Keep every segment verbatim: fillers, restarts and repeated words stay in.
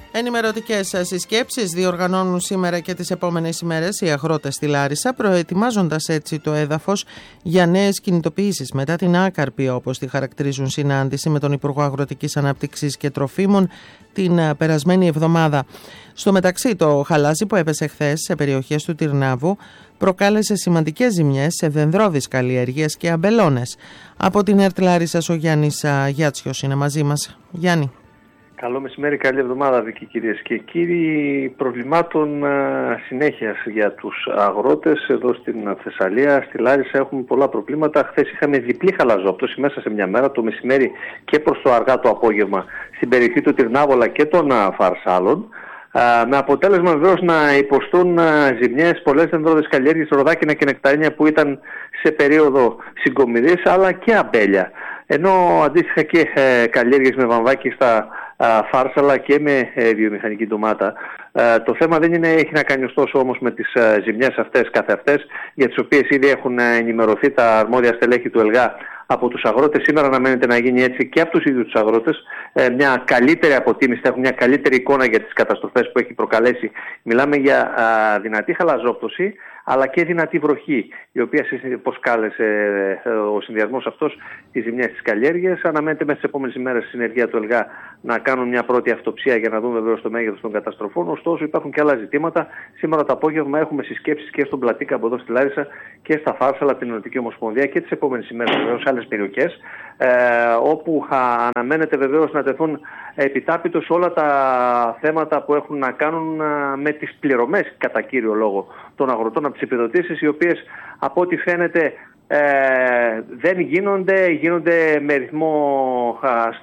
Ενημερωτικές συσκέψεις διοργανώνουν σήμερα και τις επόμενες ημέρες οι αγρότες στη Λάρισα, προετοιμάζοντας έτσι το έδαφος για νέες κινητοποιήσεις μετά την άκαρπη, όπως τη χαρακτηρίζουν, συνάντηση με τον Υπουργό Αγροτικής Ανάπτυξης και Τροφίμων την περασμένη εβδομάδα. Στο μεταξύ, το χαλάζι που έπεσε χθες σε περιοχές του Τυρνάβου προκάλεσε σημαντικές ζημιές σε δενδρώδεις καλλιέργειες και αμπελώνες. Από την ΕΡΤ Λάρισσας ο Γιάννης Γιάτσιος είναι μαζί μας. Γιάννη. Καλό μεσημέρι, καλή εβδομάδα, Βίκη, κυρίες και κύριοι. Προβλημάτων συνέχειας για τους αγρότες εδώ στην Θεσσαλία. Στη Λάρισα έχουμε πολλά προβλήματα. Χθες είχαμε διπλή χαλαζόπτωση μέσα σε μια μέρα, το μεσημέρι και προς το αργά το απόγευμα, στην περιοχή του Τυρνάβολα και των Φαρσάλων. Με αποτέλεσμα βεβαίως να υποστούν ζημιές πολλές δενδρώδεις καλλιέργειες, ροδάκινα και νεκταρίνια που ήταν σε περίοδο συγκομιδής, αλλά και αμπέλια. Ενώ αντίστοιχα και ε, καλλιέργειες με βαμβάκι στα α, φάρσαλα και με ε, βιομηχανική ντομάτα. Ε, το θέμα δεν είναι, έχει να κάνει ωστόσο όμως με τις ε, ζημιές αυτές καθεαυτές, για τις οποίες ήδη έχουν ενημερωθεί τα αρμόδια στελέχη του ΕΛΓΑ από τους αγρότες. Σήμερα αναμένεται να γίνει έτσι και από τους ίδιους τους αγρότες ε, μια καλύτερη αποτίμηση, θα έχουν μια καλύτερη εικόνα για τις καταστροφές που έχει προκαλέσει. Μιλάμε για α, δυνατή χαλαζόπτωση, αλλά και δυνατή βροχή, η οποία προσκάλεσε ο συνδυασμός αυτός τις ζημιές της καλλιέργειας. Αναμένεται μέσα στις επόμενες ημέρες στη συνεργεία του ΕΛΓΑ να κάνουν μια πρώτη αυτοψία για να δουν βεβαίως το μέγεθος των καταστροφών. Ωστόσο, υπάρχουν και άλλα ζητήματα. Σήμερα το απόγευμα έχουμε συσκέψεις και στον Πλατήκα από εδώ στη Λάρισα και στα Φάρσαλα, την Ενωτική Ομοσπονδία, και τις επόμενες ημέρες βεβαίως σε άλλες περιοχές, ε, όπου α, αναμένεται βεβαίως να τεθούν επιτάπητος όλα τα θέματα που έχουν να κάνουν α, με τις πληρωμές, κατά κύριο λόγο, των αγροτών από τις επιδοτήσεις, οι οποίες από ό,τι φαίνεται ε, δεν γίνονται, γίνονται με ρυθμό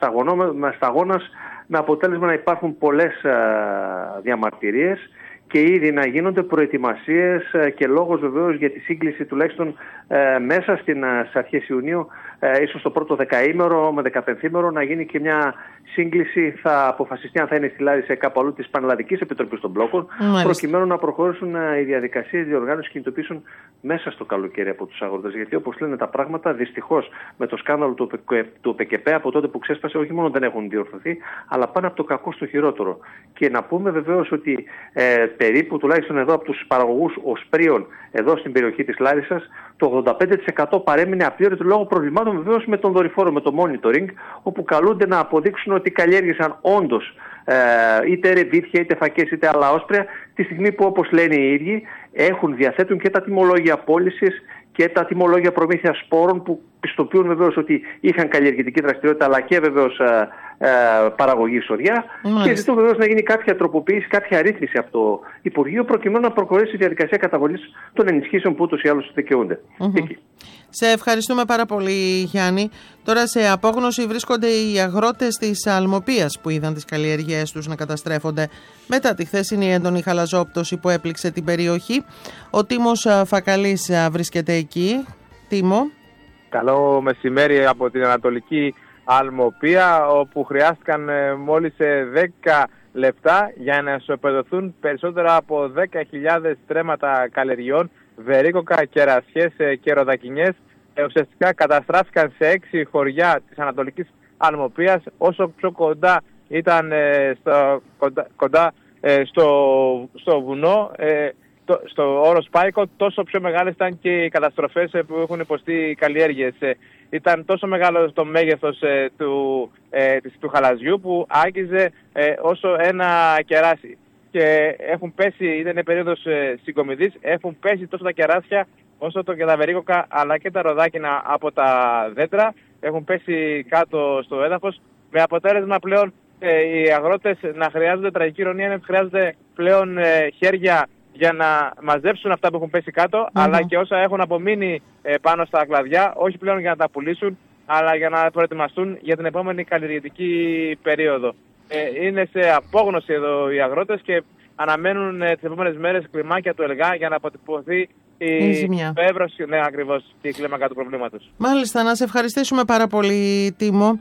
σταγόνας, με αποτέλεσμα να υπάρχουν πολλές α, διαμαρτυρίες και ήδη να γίνονται προετοιμασίες και λόγος βεβαίως για τη σύγκληση τουλάχιστον ε, μέσα στην, στις αρχές Ιουνίου, ε, ίσως το πρώτο δεκαήμερο με δεκαπενθήμερο, να γίνει και μια σύγκληση. Θα αποφασιστεί αν θα είναι στη Λάρισα ή κάπου αλλού της Πανελλαδικής Επιτροπής των Μπλόκων, Μάλιστα. προκειμένου να προχωρήσουν ε, οι διαδικασίες διοργάνωσης κινητοποιήσεων μέσα στο καλοκαίρι από τους αγρότες. Γιατί όπως λένε τα πράγματα, δυστυχώς με το σκάνδαλο του, του ΠΚΠ από τότε που ξέσπασε, όχι μόνο δεν έχουν διορθωθεί, αλλά πάνε από το κακό στο χειρότερο. Και να πούμε βεβαίως ότι ε, περίπου, τουλάχιστον εδώ από τους παραγωγούς οσπρίων εδώ στην περιοχή της Λάρισσας, το ογδόντα πέντε τοις εκατό παρέμεινε απλήρωτο λόγω προβλημάτων βεβαίως με τον δορυφόρο, με το monitoring, όπου καλούνται να αποδείξουν ότι καλλιέργησαν όντως ε, είτε ρεβίθια, είτε φακές, είτε άλλα όσπρια, τη στιγμή που, όπως λένε οι ίδιοι, έχουν, διαθέτουν και τα τιμολόγια πώλησης και τα τιμολόγια προμήθειας σπόρων, που πιστοποιούν βεβαίως ότι είχαν καλλιεργητική δραστηριότητα, αλλά και βεβαίως ε, ε, παραγωγή σωριά. Μάλιστα. Και ζητούν βεβαίως να γίνει κάποια τροποποίηση, κάποια αρρύθμιση από το Υπουργείο, προκειμένου να προχωρήσει η διαδικασία καταβολής των ενισχύσεων που ούτως ή άλλως δικαιούνται. Mm-hmm. Σε ευχαριστούμε πάρα πολύ, Γιάννη. Τώρα σε απόγνωση βρίσκονται οι αγρότες της Αλμοπίας, που είδαν τις καλλιέργειές τους να καταστρέφονται μετά τη χθεσινή έντονη χαλαζόπτωση που έπληξε την περιοχή. Ο Τίμος Φακαλής βρίσκεται εκεί. Τίμο. Καλό μεσημέρι από την Ανατολική Αλμοπία, όπου χρειάστηκαν μόλις δέκα λεπτά για να ισοπεδωθούν περισσότερα από δέκα χιλιάδες στρέμματα καλλιεργειών, βερίκοκα, κερασιές και ροδακινιές. Ουσιαστικά καταστράφηκαν σε έξι χωριά της Ανατολικής Αλμοπίας. Όσο πιο κοντά ήταν στο, κοντά, κοντά στο, στο βουνό, το, στο όρος Πάικο, τόσο πιο μεγάλες ήταν και οι καταστροφές που έχουν υποστεί οι καλλιέργειες. Ήταν τόσο μεγάλο το μέγεθος ε, του, ε, του χαλαζιού, που άγγιζε ε, όσο ένα κεράσι. Και έχουν πέσει, ήταν περίοδος ε, συγκομιδής, έχουν πέσει τόσο τα κεράσια όσο το και τα βερίκοκα, αλλά και τα ροδάκινα από τα δέντρα έχουν πέσει κάτω στο έδαφος, με αποτέλεσμα πλέον ε, οι αγρότες να χρειάζονται, τραγική ηρωνία είναι, χρειάζονται πλέον ε, χέρια για να μαζέψουν αυτά που έχουν πέσει κάτω, mm-hmm. αλλά και όσα έχουν απομείνει ε, πάνω στα κλαδιά, όχι πλέον για να τα πουλήσουν, αλλά για να προετοιμαστούν για την επόμενη καλλιεργητική περίοδο. Ε, είναι σε απόγνωση εδώ οι αγρότες και αναμένουν ε, τις επόμενες μέρες κλιμάκια του ΕΛΓΑ για να αποτυπωθεί η εύρωση, ναι, ακριβώς, η κλίμακα του προβλήματος. Μάλιστα, να σε ευχαριστήσουμε πάρα πολύ, Τίμο.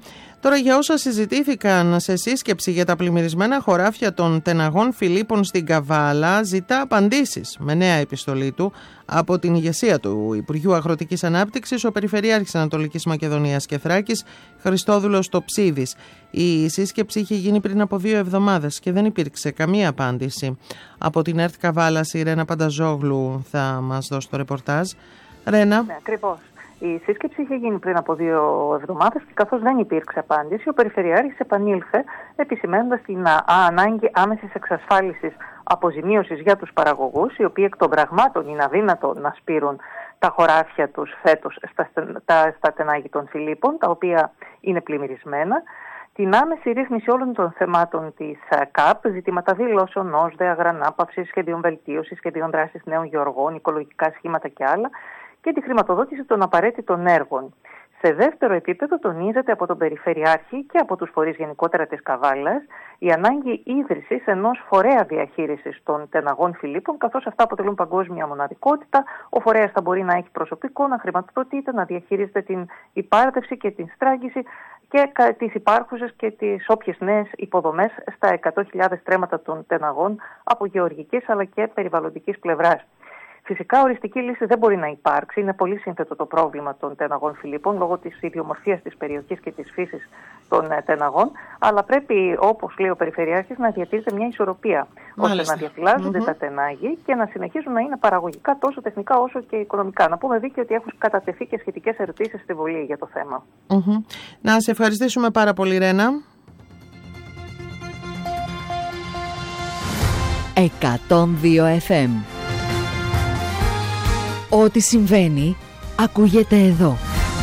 Τώρα, για όσα συζητήθηκαν σε σύσκεψη για τα πλημμυρισμένα χωράφια των τεναγών Φιλίππων στην Καβάλα, ζητά απαντήσεις με νέα επιστολή του από την ηγεσία του Υπουργείου Αγροτικής Ανάπτυξης, ο Περιφερειάρχης Ανατολικής Μακεδονίας και Θράκης, Χριστόδουλος Τοψίδης. Η σύσκεψη είχε γίνει πριν από δύο εβδομάδες και δεν υπήρξε καμία απάντηση. Από την ΕΡΤ Καβάλας, η Ρένα Πανταζόγλου θα μας δώσει το ρεπορτάζ. Ρένα. Ναι, ακριβώς. Η σύσκεψη είχε γίνει πριν από δύο εβδομάδες και καθώς δεν υπήρξε απάντηση, ο Περιφερειάρχης επανήλθε επισημαίνοντας την ανάγκη άμεσης εξασφάλισης αποζημίωσης για τους παραγωγούς, οι οποίοι εκ των πραγμάτων είναι αδύνατο να σπείρουν τα χωράφια τους φέτος στα, στα, στα τενάγη των Φιλίππων, τα οποία είναι πλημμυρισμένα, την άμεση ρύθμιση όλων των θεμάτων της ΚΑΠ, ζητήματα δηλώσεων, ΩΣΔΕ, αγρανάπαυσης, σχεδίων βελτίωσης, σχεδίων δράσης νέων γεωργών, οικολογικά σχήματα και άλλα, και τη χρηματοδότηση των απαραίτητων έργων. Σε δεύτερο επίπεδο τονίζεται από τον Περιφερειάρχη και από τους φορείς γενικότερα της Καβάλας η ανάγκη ίδρυσης ενός φορέα διαχείρισης των τεναγών Φιλίππων, καθώς αυτά αποτελούν παγκόσμια μοναδικότητα. Ο φορέας θα μπορεί να έχει προσωπικό, να χρηματοδοτείται, να διαχειρίζεται την υπάρτευση και την στράγγιση και τις υπάρχουσες και τις όποιες νέες υποδομές στα εκατό χιλιάδες στρέμματα των τεναγών από γεωργικής αλλά και περιβαλλοντικής πλευράς. Φυσικά, οριστική λύση δεν μπορεί να υπάρξει. Είναι πολύ σύνθετο το πρόβλημα των τεναγών Φιλίππων λόγω της ιδιομορφίας της περιοχής και της φύσης των τεναγών. Αλλά πρέπει, όπως λέει ο Περιφερειάρχης, να διατηρείται μια ισορροπία, Μάλιστα. ώστε να διαφυλάζονται mm-hmm. τα τενάγη και να συνεχίζουν να είναι παραγωγικά τόσο τεχνικά όσο και οικονομικά. Να πούμε δίκαιο ότι έχουν κατατεθεί και σχετικές ερωτήσεις στη Βουλή για το θέμα. Mm-hmm. Να σε ευχαριστήσουμε πάρα πολύ, Ρένα. εκατόν δύο εφ εμ. Ό,τι συμβαίνει, ακούγεται εδώ.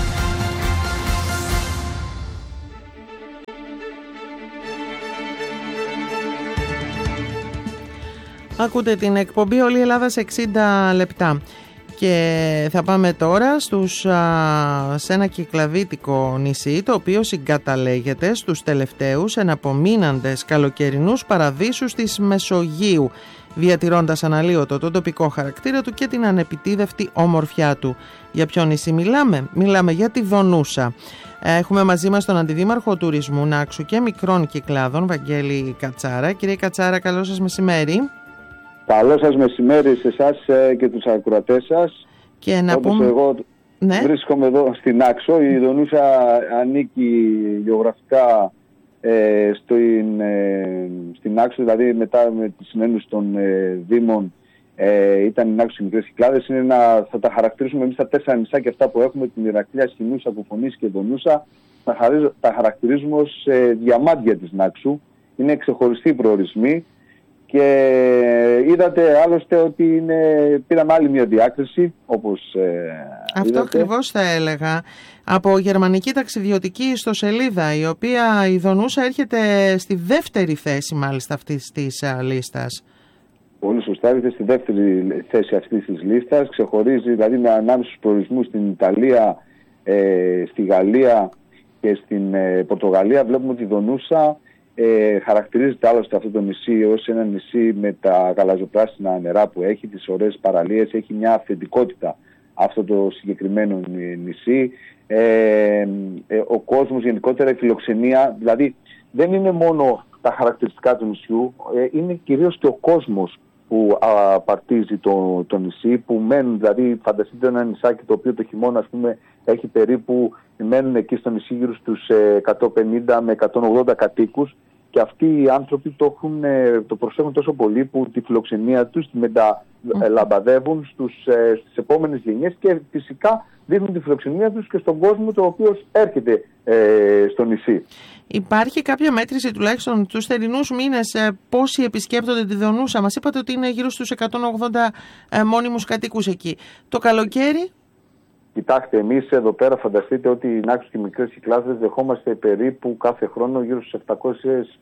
Ακούτε την εκπομπή Όλη η Ελλάδα σε εξήντα λεπτά. Και θα πάμε τώρα στους, α, σε ένα κυκλαδίτικο νησί, το οποίο συγκαταλέγεται στους τελευταίους εναπομείναντες καλοκαιρινούς παραδείσους της Μεσογείου, διατηρώντας αναλύωτο τον τοπικό χαρακτήρα του και την ανεπιτίδευτη όμορφιά του. Για ποιο νησί μιλάμε? Μιλάμε για τη Δονούσα. Έχουμε μαζί μας τον Αντιδήμαρχο Τουρισμού Νάξου και Μικρών Κυκλάδων, Βαγγέλη Κατσάρα. Κύριε Κατσάρα, καλό σας μεσημέρι. Καλό σας μεσημέρι σε εσάς και τους ακροατές σας. Και να Όπως πούμε... εγώ ναι. βρίσκομαι εδώ στην Νάξο. Η Δονούσα ανήκει γεωγραφικά ε, στην, ε, στην Νάξο, δηλαδή μετά με τη συνένωση των ε, Δήμων ε, ήταν η Νάξο και οι Μικρές Κυκλάδες. Είναι ένα, θα τα χαρακτηρίσουμε εμείς τα τέσσερα νησάκια αυτά που έχουμε, την Ηρακλεία, Σχοινούσα, Αποφωνής και Δονούσα, τα, χαρίζω, τα χαρακτηρίζουμε ως ε, διαμάντια της Νάξου. Είναι ξεχωριστοί προορισμοί. Και είδατε άλλωστε ότι είναι, πήραμε άλλη μια διάκριση, όπως ε, Αυτό είδατε. ακριβώς θα έλεγα. Από γερμανική ταξιδιωτική ιστοσελίδα, η οποία η Δονούσα έρχεται στη δεύτερη θέση μάλιστα αυτής της α, λίστας. Πολύ σωστά, έρχεται στη δεύτερη θέση αυτής της λίστας. Ξεχωρίζει δηλαδή με ανάμεσα στους προορισμούς στην Ιταλία, ε, στη Γαλλία και στην ε, Πορτογαλία. Βλέπουμε ότι η Δονούσα Ε, χαρακτηρίζεται άλλωστε αυτό το νησί ως ένα νησί με τα γαλαζοπράσινα νερά που έχει, τις ωραίες παραλίες, έχει μια αυθεντικότητα αυτό το συγκεκριμένο νησί. Ε, ε, ο κόσμος γενικότερα, η φιλοξενία, δηλαδή δεν είναι μόνο τα χαρακτηριστικά του νησιού, ε, είναι κυρίως και ο κόσμος που απαρτίζει το, το νησί, που μένουν, δηλαδή φανταστείτε ένα νησάκι το οποίο το χειμώνα ας πούμε έχει περίπου, μένουν εκεί στο νησί γύρω στους εκατόν πενήντα με εκατόν ογδόντα κατοίκους και αυτοί οι άνθρωποι το, έχουν, το προσέχουν τόσο πολύ που τη φιλοξενία τους τη μεταλαμπαδεύουν στους, στις επόμενες γενιές και φυσικά δείχνουν τη φιλοξενία τους και στον κόσμο το οποίος έρχεται ε, στο νησί. Υπάρχει κάποια μέτρηση τουλάχιστον τους θερινούς μήνες ε, πόσοι επισκέπτονται τη Δονούσα? Μας είπατε ότι είναι γύρω στους εκατόν ογδόντα ε, μόνιμους κατοίκους εκεί. Το καλοκαίρι? Κοιτάξτε, εμείς εδώ πέρα φανταστείτε ότι οι Νάξους και οι Μικρές Κυκλάδες δεχόμαστε περίπου κάθε χρόνο γύρω στους επτακόσιες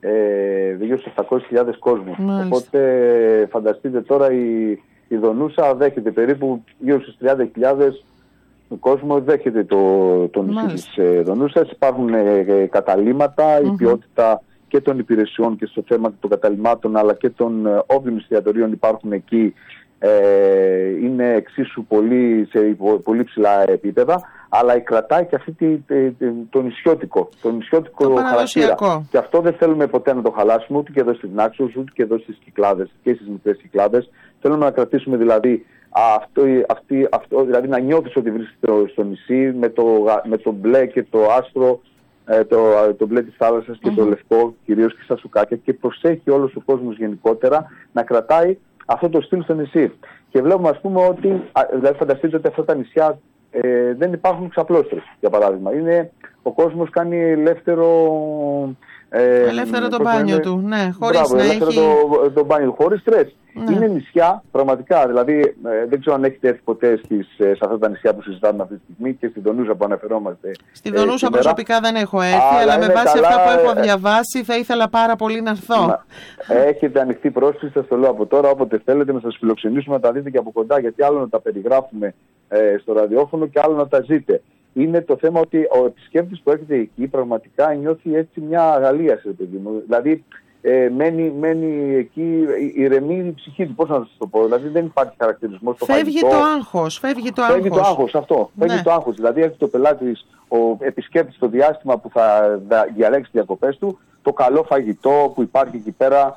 χιλιάδες κόσμους. Μάλιστα. Οπότε φανταστείτε τώρα η, η Δονούσα δέχεται περίπου γύρω στους τριάντα χιλιάδες κόσμο, δέχεται το, το νησί της ε, Δονούσας. Υπάρχουν ε, ε, καταλύματα, mm-hmm. η ποιότητα και των υπηρεσιών και στο θέμα των καταλυμάτων αλλά και των ε, όποιων εστιατορίων υπάρχουν εκεί. Ε, είναι εξίσου πολύ, σε πολύ ψηλά επίπεδα, αλλά κρατάει και αυτή τη, τη, τη, το νησιώτικο, το νησιώτικο το χαρακτήρα. Και αυτό δεν θέλουμε ποτέ να το χαλάσουμε, ούτε και εδώ στην Νάξος, ούτε και εδώ στις Κυκλάδες και στις μικρές Κυκλάδες. Θέλουμε να κρατήσουμε δηλαδή αυτό, αυτή, αυτό, δηλαδή να νιώθεις ότι βρίσκεσαι στο, στο νησί με το, με το μπλε και το άστρο, το, το μπλε της θάλασσας και mm-hmm. το λευκό, κυρίως και στα σουκάκια, και προσέχει όλος ο κόσμος γενικότερα να κρατάει αυτό το στυλ στο νησί. Και βλέπουμε, ας πούμε, ότι, δηλαδή φανταστείτε ότι αυτά τα νησιά ε, δεν υπάρχουν ξαπλώστρες, για παράδειγμα. Είναι, ο κόσμος κάνει ελεύθερο... Ε, ελεύθερο το μπάνιο είναι, του, ναι, χωρίς μπράβο, να ελεύθερο έχει... το, το μπάνιο, χωρίς στρες. Ναι. Είναι νησιά, πραγματικά, δηλαδή ε, δεν ξέρω αν έχετε έρθει ποτέ στις, σε αυτά τα νησιά που συζητάμε αυτή τη στιγμή και στη Δονούσα που αναφερόμαστε. Στη Δονούσα ε, προσωπικά δεν έχω έρθει, αλλά, αλλά με βάση καλά, αυτά που έχω διαβάσει θα ήθελα πάρα πολύ να έρθω. Να, έχετε ανοιχτή πρόσκληση, σας το λέω από τώρα, όποτε θέλετε να σας φιλοξενήσουμε, να τα δείτε και από κοντά, γιατί άλλο να τα περιγράφουμε ε, στο ραδιόφωνο και άλλο να τα ζείτε. Είναι το θέμα ότι ο επισκέπτης που έρχεται εκεί πραγματικά νιώθει έτσι μια αγαλίαση, παιδί μου. Δηλαδή ε, μένει, μένει εκεί, ηρεμεί η ψυχή του, πώς να σας το πω. Δηλαδή δεν υπάρχει χαρακτηρισμός. Φεύγει το, το άγχος, φεύγει το φεύγει άγχος. το άγχος, αυτό. Ναι. Φεύγει το άγχος. Δηλαδή έρχεται ο πελάτης, ο επισκέπτης στο διάστημα που θα διαλέξει τις διακοπές του, το καλό φαγητό που υπάρχει εκεί πέρα,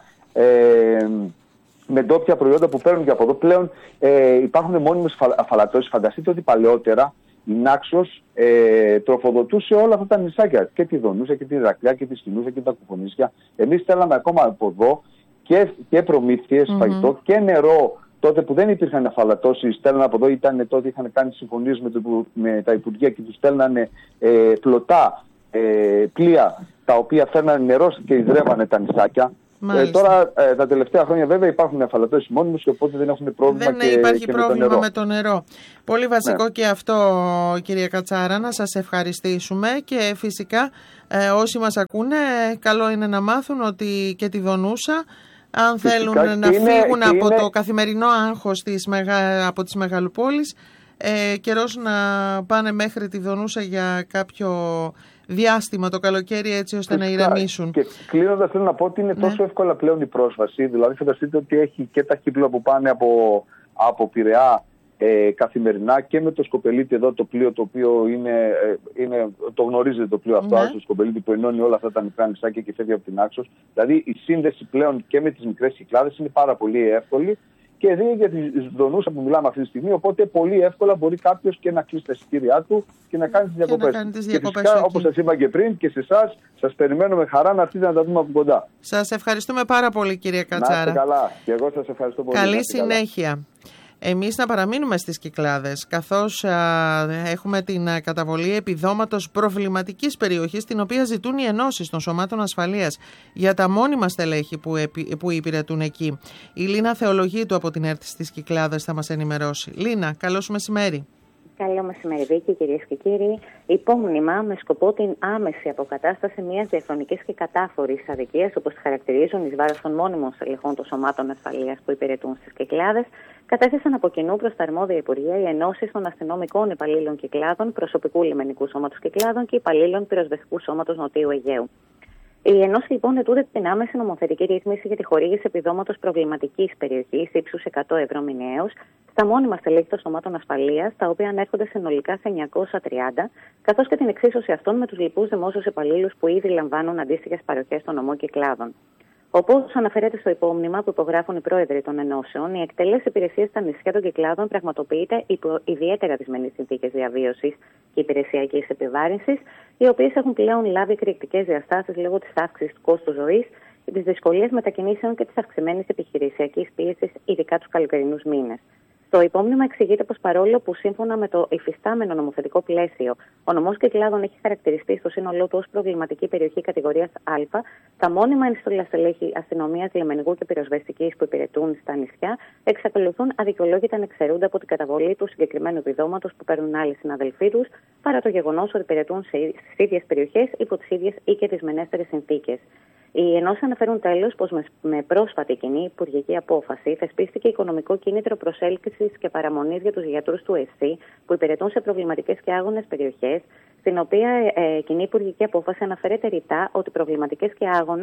ε, με ντόπια προϊόντα που παίρνουν και από εδώ. Πλέον ε, υπάρχουν μόνιμες αφαλατώσεις. Φανταστείτε ότι παλαιότερα η Νάξος ε, τροφοδοτούσε όλα αυτά τα νησάκια. Και τη Δονούσα και τη Ηρακλιά και τη Σκηνούσα και τα Κουφονίσια. Εμείς στέλναμε ακόμα από εδώ και, και προμήθειες, mm-hmm. φαγητό και νερό. Τότε που δεν υπήρχαν αφαλατώσεις, στέλνανε από εδώ, ήταν τότε είχαν κάνει συμφωνίες με, το, με τα Υπουργεία και τους στέλνανε ε, πλωτά ε, πλοία τα οποία φέρνανε νερό και ιδρεύανε τα νησάκια. Ε, τώρα ε, τα τελευταία χρόνια βέβαια υπάρχουν αφαλατώσεις μόνιμους και οπότε δεν έχουν πρόβλημα. Δεν και, υπάρχει και πρόβλημα με το, με το νερό. Πολύ βασικό ναι. και αυτό, κυρία Κατσάρα, να σας ευχαριστήσουμε και φυσικά ε, όσοι μας ακούνε καλό είναι να μάθουν ότι και τη Δονούσα, αν φυσικά, θέλουν να είναι, φύγουν από είναι... το καθημερινό άγχος της μεγα, από τις μεγαλοπόλεις, ε, καιρός να πάνε μέχρι τη Δονούσα για κάποιο διάστημα το καλοκαίρι, έτσι ώστε φυσικά, να ηρεμήσουν. Και κλείνοντας θέλω να πω ότι είναι ναι. τόσο εύκολα πλέον η πρόσβαση. Δηλαδή φανταστείτε ότι έχει και τα χίπλα που πάνε από, από Πειραιά ε, καθημερινά και με το Σκοπελίτη εδώ, το πλοίο το οποίο είναι, ε, είναι το γνωρίζετε το πλοίο αυτό, ναι. το Σκοπελίτη που ενώνει όλα αυτά τα μικρά νησάκια και φεύγει από την Νάξος. Δηλαδή η σύνδεση πλέον και με τις μικρές Κυκλάδες είναι πάρα πολύ εύκολη. Και δίνει για τη Δονούσα που μιλάμε αυτή τη στιγμή, οπότε πολύ εύκολα μπορεί κάποιος και να κλείσει τα εισιτήριά του και να κάνει τις διακοπές. Και, και φυσικά, όπως σας είπα και πριν, και σε εσάς, σας περιμένω με χαρά να έρθετε να τα δούμε από κοντά. Σας ευχαριστούμε πάρα πολύ, κυρία Κατσάρα. Να είστε καλά. Και εγώ σας ευχαριστώ πολύ. Καλή συνέχεια. Καλά. Εμείς να παραμείνουμε στις Κυκλάδες, καθώς α, έχουμε την α, καταβολή επιδόματος προβληματικής περιοχής, την οποία ζητούν οι ενώσεις των σωμάτων ασφαλείας για τα μόνιμα στελέχη που, επι, που υπηρετούν εκεί. Η Λίνα Θεολογίτου από την ΕΡΤ στις Κυκλάδες θα μας ενημερώσει. Λίνα, καλώς μεσημέρι. Καλό μεσημέρι, Βίκη, κυρίες και κύριοι. Υπόμνημα με σκοπό την άμεση αποκατάσταση μιας διαχρονικής και κατάφορης αδικίας, όπως τη χαρακτηρίζουν εις βάρος των μόνιμων στελεχών των σωμάτων ασφαλείας που υπηρετούν στις Κυκλάδες, κατέθεσαν από κοινού προς τα αρμόδια Υπουργεία οι ενώσεις των αστυνομικών υπαλλήλων Κυκλάδων, προσωπικού λιμενικού σώματος Κυκλάδων και υπαλλήλων πυροσβεστικού σώματος Νοτιού Αιγαίου. Οι ενώσεις λοιπόν ετούνται την άμεση νομοθετική ρύθμιση για τη χορήγηση επιδόματος προβληματικής περιοχής ύψους εκατό ευρώ μηνιαίως στα μόνιμα στελέχη των σωμάτων ασφαλείας, τα οποία ανέρχονται συνολικά σε εννιακόσια τριάντα, καθώς και την εξίσωση αυτών με τους λοιπούς δημόσιους υπαλλήλους που ήδη λαμβάνουν αντίστοιχες παροχές στον νομό Κυκλάδων. Όπως αναφέρεται στο υπόμνημα που υπογράφουν οι πρόεδροι των ενώσεων, η εκτέλεση υπηρεσίας στα νησιά των Κυκλάδων πραγματοποιείται υπό ιδιαίτερα δυσμενείς συνθήκες διαβίωσης και υπηρεσιακής επιβάρυνσης, οι οποίες έχουν πλέον λάβει εκρηκτικές διαστάσεις λόγω της αύξησης του κόστου ζωής, της δυσκολίας μετακινήσεων και της αυξημένης επιχειρησιακής πίεσης, ειδικά τους καλοκαιρινούς μήνες. Το υπόμνημα εξηγείται πως παρόλο που σύμφωνα με το υφιστάμενο νομοθετικό πλαίσιο ο νομός Κυκλάδων έχει χαρακτηριστεί στο σύνολό του ως προβληματική περιοχή κατηγορίας Α, τα μόνιμα ενστολά στελέχη αστυνομίας, λιμενικού και πυροσβεστικής που υπηρετούν στα νησιά εξακολουθούν αδικαιολόγητα να εξαιρούνται από την καταβολή του συγκεκριμένου επιδόματος που παίρνουν άλλοι συναδελφοί τους, παρά το γεγονός ότι υπηρετούν στις ίδιες περιοχές υπό τις ίδιες ή και τις μενέστερες συνθήκες. Οι ενώσεις αναφέρουν τέλος πως με πρόσφατη κοινή υπουργική απόφαση θεσπίστηκε οικονομικό κίνητρο προσέλκυσης και παραμονής για τους γιατρούς του ΕΣΥ που υπηρετούν σε προβληματικές και άγονες περιοχές, στην οποία ε, κοινή υπουργική απόφαση αναφέρεται ρητά ότι προβληματικές και άγονες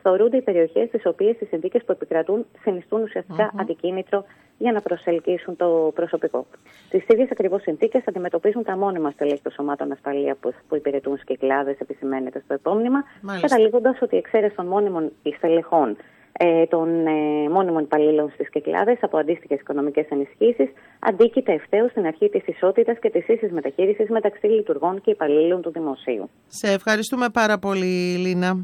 θεωρούνται οι περιοχές στις οποίες οι συνθήκες που επικρατούν συνιστούν ουσιαστικά Mm-hmm. αντικίνητρο για να προσελκύσουν το προσωπικό. Τις ίδιες ακριβώς συνθήκες αντιμετωπίζουν τα μόνιμα στελέχη των σωμάτων ασφαλείας που, που υπηρετούν στις Κυκλάδες, επισημαίνεται στο επώνυμα, καταλήγοντας ότι η εξαίρεση των μόνιμων στελεχών ε, των ε, μόνιμων υπαλλήλων στις Κυκλάδες από αντίστοιχες οικονομικές ενισχύσεις αντίκειται ευθέως στην αρχή της ισότητας και της ίσης μεταχείρισης μεταξύ λειτουργών και υπαλλήλων του δημοσίου. Σε ευχαριστούμε πάρα πολύ, Λίνα.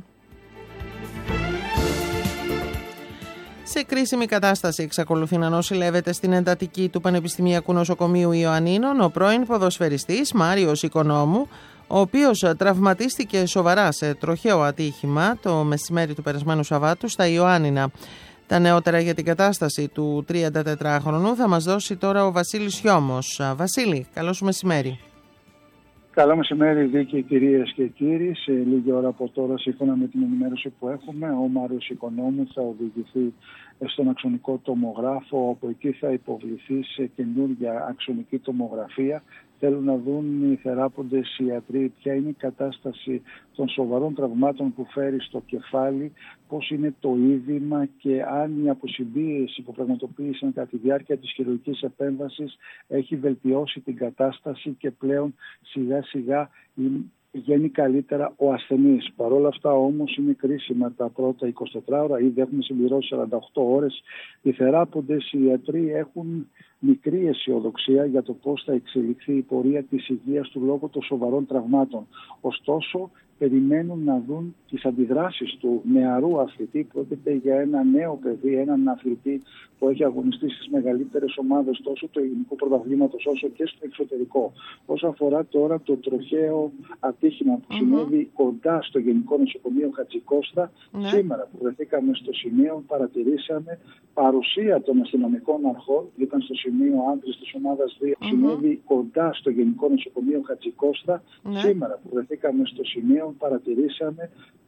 Σε κρίσιμη κατάσταση εξακολουθεί να νοσηλεύεται στην εντατική του Πανεπιστημιακού Νοσοκομείου Ιωαννίνων ο πρώην ποδοσφαιριστής Μάριος Οικονόμου, ο οποίος τραυματίστηκε σοβαρά σε τροχαίο ατύχημα το μεσημέρι του περασμένου Σαββάτου στα Ιωάννινα. Τα νεότερα για την κατάσταση του τριαντατετράχρονου θα μας δώσει τώρα ο Βασίλης Χιώμος. Βασίλη, καλό σου μεσημέρι. Καλό μεσημέρι, Δίκη, κυρίες και κύριοι. Σε λίγη ώρα από τώρα, σύμφωνα με την ενημέρωση που έχουμε, ο Μάριος Οικονόμου θα οδηγηθεί στον αξονικό τομογράφο, όπου εκεί θα υποβληθεί σε καινούργια αξονική τομογραφία. Θέλουν να δουν οι θεράποντες, οι ιατροί, ποια είναι η κατάσταση των σοβαρών τραυμάτων που φέρει στο κεφάλι, πώς είναι το είδημα και αν η αποσυμπίεση που πραγματοποίησαν κατά τη διάρκεια της χειρουργικής επέμβασης έχει βελτιώσει την κατάσταση και πλέον σιγά σιγά βγαίνει καλύτερα ο ασθενής. Παρ' όλα αυτά όμως είναι κρίσιμα τα πρώτα εικοσιτέσσερις ώρα, ήδη έχουμε συμπληρώσει σαράντα οκτώ ώρες. Οι θεράποντες, οι ιατροί έχουν μικρή αισιοδοξία για το πώς θα εξελιχθεί η πορεία της υγείας του λόγω των σοβαρών τραυμάτων. Ωστόσο, περιμένουν να δουν τις αντιδράσεις του νεαρού αθλητή. Πρόκειται για ένα νέο παιδί, έναν αθλητή που έχει αγωνιστεί στις μεγαλύτερες ομάδες τόσο του ελληνικού πρωταθλήματος όσο και στο εξωτερικό. Όσον αφορά τώρα το τροχαίο ατύχημα που mm-hmm. συνέβη κοντά στο Γενικό Νοσοκομείο Χατζικώστα, mm-hmm. σήμερα που βρεθήκαμε στο σημείο παρατηρήσαμε παρουσία των αστυνομικών αρχών, ήταν στο σημείο άντρες της ομάδας δύο, mm-hmm. συνέβη κοντά στο Γενικό Νοσοκομείο Χατζικώστα, mm-hmm. σήμερα που βρεθήκαμε στο σημείο παρατηρήσαμε